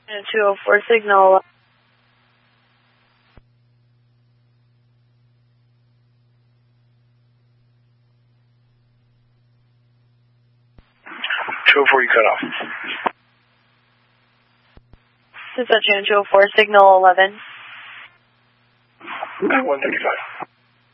204 signal. 204, you cut off. This is June 204, signal 11. 135.